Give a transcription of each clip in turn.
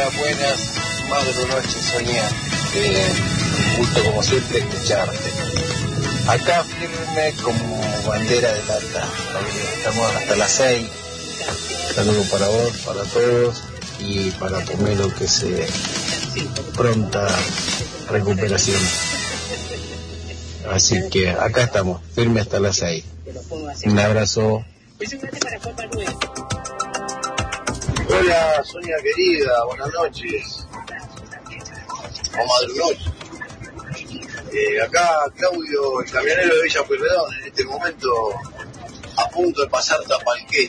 buenas, madre noches, Sonia. Gusto como siempre escucharte. Acá firme como bandera de lata. Estamos hasta las 6. Saludos para vos, para todos y para Pomelo, que se pronta recuperación. Así que acá estamos, firme hasta las 6. Un abrazo. Hola, Sonia querida, buenas noches. O madrunoche. Acá Claudio, el camionero de Villa Pueyrredón, en este momento a punto de pasar Tapalqué.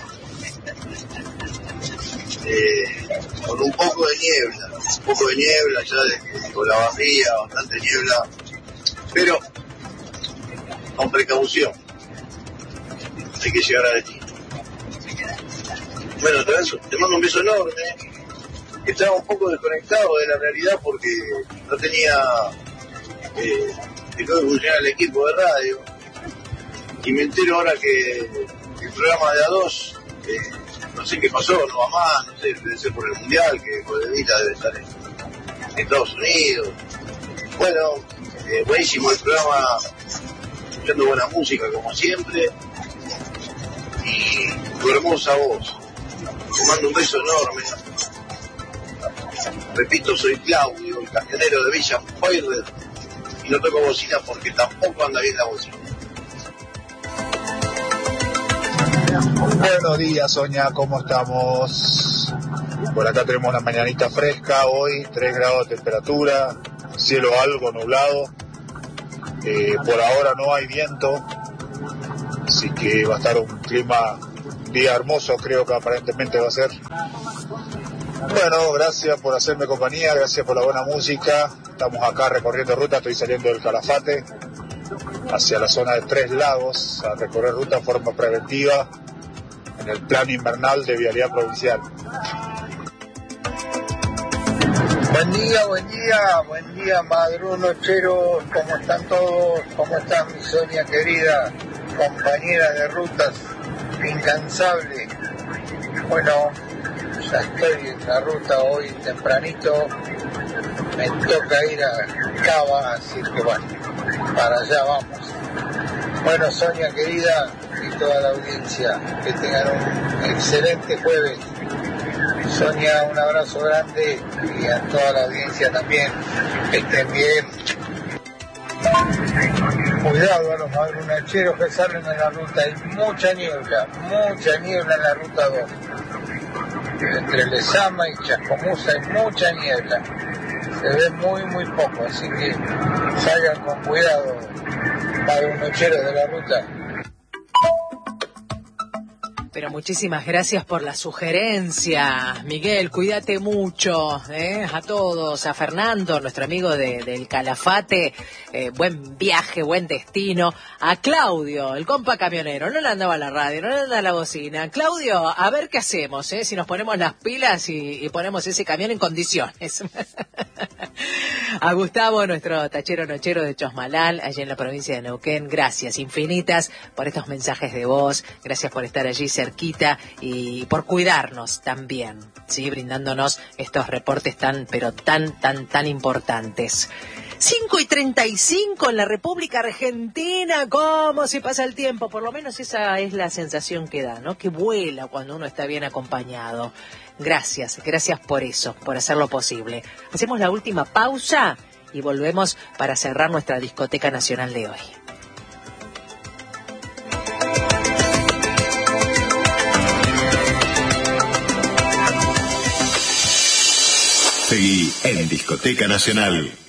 Con un poco de niebla, ya con la barría, bastante niebla, pero con precaución. Hay que llegar a destino. Bueno, te mando un beso enorme. Estaba un poco desconectado de la realidad porque no tenía que no funcionaba el equipo de radio. Y me entero ahora que el programa de A2, no sé qué pasó, no va más, no sé, debe ser por el Mundial, que Codelita debe estar en Estados Unidos. Bueno, buenísimo el programa, escuchando buena música como siempre. Y tu hermosa voz. Te mando un beso enorme. Repito, soy Claudio, el camionero de Villa Pueyrredón, y no toco bocina porque tampoco anda bien la bocina. Buenos días, Sonia, ¿cómo estamos? Por acá tenemos una mañanita fresca hoy, 3 grados de temperatura, cielo algo nublado. Por ahora no hay viento, así que va a estar un clima, día hermoso, creo que aparentemente va a ser. Bueno, gracias por hacerme compañía, gracias por la buena música. Estamos acá recorriendo ruta, estoy saliendo del Calafate hacia la zona de Tres Lagos a recorrer ruta en forma preventiva en el plan invernal de Vialidad Provincial. Buen día, madrunocheros, ¿cómo están todos? ¿Cómo está mi Sonia querida, compañera de rutas, incansable? Bueno, ya estoy en la ruta hoy tempranito, me toca ir a Cava, así que bueno, para allá vamos. Bueno, Sonia querida y toda la audiencia, que tengan un excelente jueves. Sonia, un abrazo grande y a toda la audiencia también, que estén bien. Cuidado a los madrunacheros que salen en la ruta, hay mucha niebla en la ruta 2. Entre Lezama y Chascomús hay mucha niebla, se ve muy poco, así que salgan con cuidado, madrunacheros de la ruta. Pero muchísimas gracias por la sugerencia, Miguel, cuídate mucho, a todos, a Fernando, nuestro amigo del Calafate, buen viaje, buen destino, a Claudio, el compa camionero, no le andaba a la radio, no le andaba a la bocina. Claudio, a ver qué hacemos, si nos ponemos las pilas y ponemos ese camión en condiciones. A Gustavo, nuestro tachero nochero de Chosmalal, allí en la provincia de Neuquén, gracias infinitas por estos mensajes de voz, gracias por estar allí cerquita y por cuidarnos también, ¿sí? Brindándonos estos reportes tan importantes. 5:35 en la República Argentina. ¿Cómo se pasa el tiempo? Por lo menos esa es la sensación que da, ¿no? Que vuela cuando uno está bien acompañado. Gracias por eso, por hacerlo posible. Hacemos la última pausa y volvemos para cerrar nuestra discoteca nacional de hoy. Seguí en Discoteca Nacional.